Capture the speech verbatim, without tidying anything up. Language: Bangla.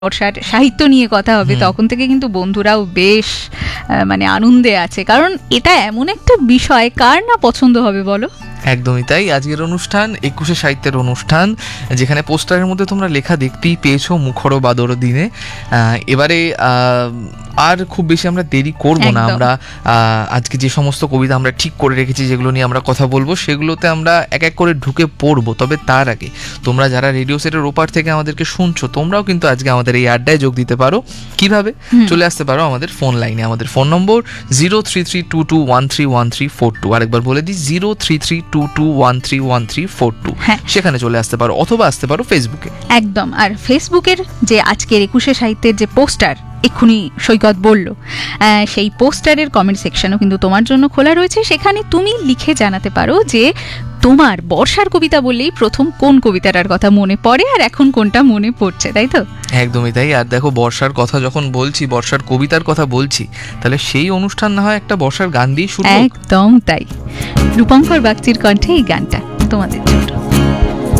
বর্ষার সাহিত্য নিয়ে কথা হবে, তখন থেকে কিন্তু বন্ধুরাও বেশ মানে আনন্দে আছে, কারণ এটা এমন একটা বিষয় কার না পছন্দ হবে বলো। একদমই তাই। আজকের অনুষ্ঠান একুশে সাহিত্যের অনুষ্ঠান, যেখানে পোস্টারের মধ্যে তোমরা লেখা দেখতেই পেয়েছো মুখর বাদর দিনে। এবারে আর খুব বেশি আমরা দেরি করব না, আমরা আজকে যে সমস্ত কবিতা আমরা ঠিক করে রেখেছি যেগুলো নিয়ে আমরা কথা বলবো সেগুলোতে আমরা এক এক করে ঢুকে পড়বো। তবে তার আগে তোমরা যারা রেডিও সেটের ওপার থেকে আমাদেরকে শুনছো, তোমরাও কিন্তু আজকে আমাদের এই আড্ডায় যোগ দিতে পারো। কিভাবে? চলে আসতে পারো আমাদের ফোন লাইনে। আমাদের phone number zero three three two two one three one three four two. আরেকবার বলে দিই, zero three three two two one three one three four two. সেখানে চলে আসতে পারো, অথবা আসতে পারো ফেসবুকে। একদম। আর ফেসবুকের যে আজকের একুশে সাহিত্যের যে পোস্টার এক্ষুনি সৈকত বলল, সেই পোস্টারের কমেন্ট সেকশনও কিন্তু তোমার জন্য খোলা রয়েছে। সেখানে তুমি লিখে জানাতে পারো যে তোমার বর্ষার কবিতা বললেই প্রথম কোন কবিতাটার কথা মনে পড়ে আর এখন কোনটা মনে পড়ছে, তাই তো? একদমই তাই। আর দেখো, বর্ষার কথা যখন বলছি, বর্ষার কবিতার কথা বলছি, তাহলে সেই অনুষ্ঠান না হয় একটা বর্ষার গান দিয়ে শুরু। একদম তাই। রূপঙ্কর বাগচির কণ্ঠে এই গানটা তোমাদের।